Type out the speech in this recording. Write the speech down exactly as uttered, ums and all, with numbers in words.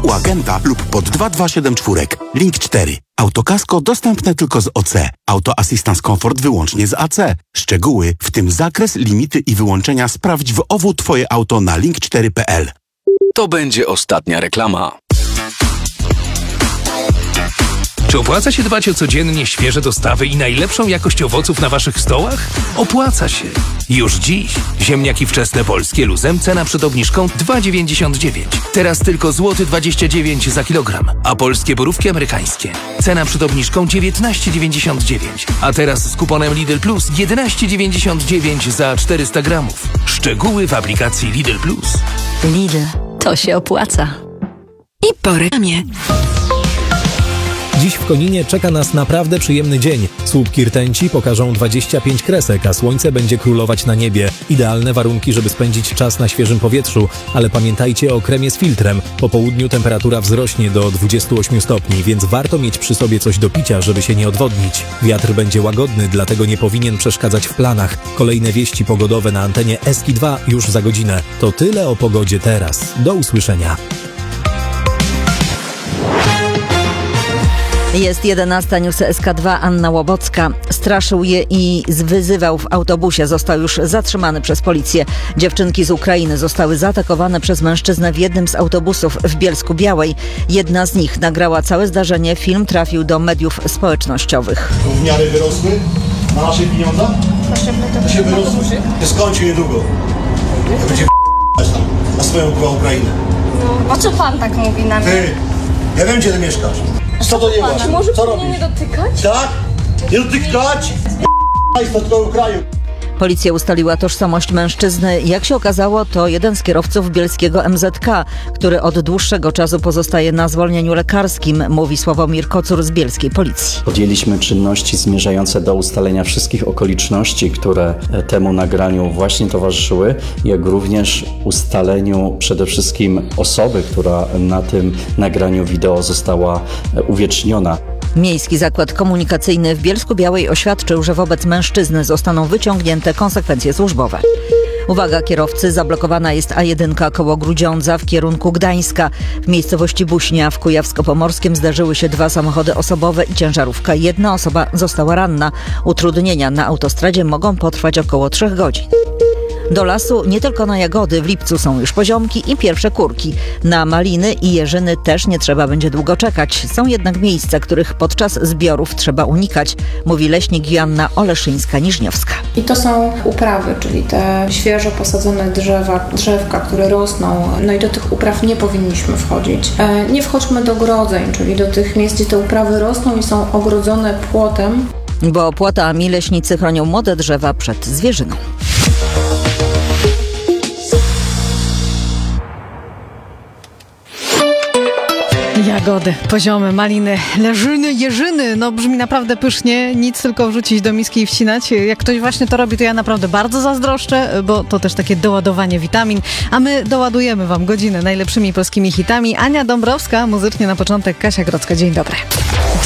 U agenta lub pod dwa dwa siedem cztery. Link cztery. Autokasko dostępne tylko z O C. Auto Assistance Comfort wyłącznie z A C. Szczegóły, w tym zakres, limity i wyłączenia sprawdź w O W Twoje auto na link cztery kropka p l. To będzie ostatnia reklama. Czy opłaca się dbać o codziennie świeże dostawy i najlepszą jakość owoców na waszych stołach? Opłaca się. Już dziś. Ziemniaki wczesne polskie luzem, cena przed obniżką dwa dziewięćdziesiąt dziewięć. Teraz tylko złoty dwadzieścia dziewięć za kilogram. A polskie borówki amerykańskie. Cena przed obniżką dziewiętnaście dziewięćdziesiąt dziewięć. A teraz z kuponem Lidl Plus jedenaście dziewięćdziesiąt dziewięć za czterysta gramów. Szczegóły w aplikacji Lidl Plus. Lidl, to się opłaca. I po reklamie. Dziś w Koninie czeka nas naprawdę przyjemny dzień. Słupki rtęci pokażą dwadzieścia pięć kresek, a słońce będzie królować na niebie. Idealne warunki, żeby spędzić czas na świeżym powietrzu, ale pamiętajcie o kremie z filtrem. Po południu temperatura wzrośnie do dwudziestu ośmiu stopni, więc warto mieć przy sobie coś do picia, żeby się nie odwodnić. Wiatr będzie łagodny, dlatego nie powinien przeszkadzać w planach. Kolejne wieści pogodowe na antenie Eski dwa już za godzinę. To tyle o pogodzie teraz. Do usłyszenia. Jest jedenasta, news S K dwa, Anna Łobocka. Straszył je i wyzywał w autobusie. Został już zatrzymany przez policję. Dziewczynki z Ukrainy zostały zaatakowane przez mężczyznę w jednym z autobusów w Bielsku-Białej. Jedna z nich nagrała całe zdarzenie. Film trafił do mediów społecznościowych. W miarę wyrosły na nasze pieniądze? To się wyrosły. To skończy niedługo. To będzie tam na swoją Ukrainę. No, po co pan tak mówi na mnie? Ty, ja wiem, gdzie ty mieszkasz. Co to nie masz? Może Co pan robisz? nie dotykać? Tak? Nie dotykać? Państwo do tego kraju. Policja ustaliła tożsamość mężczyzny. Jak się okazało, to jeden z kierowców bielskiego M Z K, który od dłuższego czasu pozostaje na zwolnieniu lekarskim, mówi Sławomir Kocur z bielskiej policji. Podjęliśmy czynności zmierzające do ustalenia wszystkich okoliczności, które temu nagraniu właśnie towarzyszyły, jak również ustaleniu przede wszystkim osoby, która na tym nagraniu wideo została uwieczniona. Miejski Zakład Komunikacyjny w Bielsku-Białej oświadczył, że wobec mężczyzny zostaną wyciągnięte konsekwencje służbowe. Uwaga kierowcy, zablokowana jest A jeden koło Grudziądza w kierunku Gdańska. W miejscowości Buśnia w Kujawsko-Pomorskim zdarzyły się dwa samochody osobowe i ciężarówka. Jedna osoba została ranna. Utrudnienia na autostradzie mogą potrwać około trzech godzin. Do lasu nie tylko na jagody, w lipcu są już poziomki i pierwsze kurki. Na maliny i jeżyny też nie trzeba będzie długo czekać. Są jednak miejsca, których podczas zbiorów trzeba unikać, mówi leśnik Joanna Oleszyńska-Niżniowska. I to są uprawy, czyli te świeżo posadzone drzewa, drzewka, które rosną. No i do tych upraw nie powinniśmy wchodzić. E, nie wchodźmy do ogrodzeń, czyli do tych miejsc, gdzie te uprawy rosną i są ogrodzone płotem. Bo płotami leśnicy chronią młode drzewa przed zwierzyną. Jagody, poziomy, maliny, leżyny, jeżyny. No brzmi naprawdę pysznie. Nic, tylko wrzucić do miski i wcinać. Jak ktoś właśnie to robi, to ja naprawdę bardzo zazdroszczę, bo to też takie doładowanie witamin. A my doładujemy wam godzinę najlepszymi polskimi hitami. Ania Dąbrowska, muzycznie na początek Kasia Grodzka. Dzień dobry.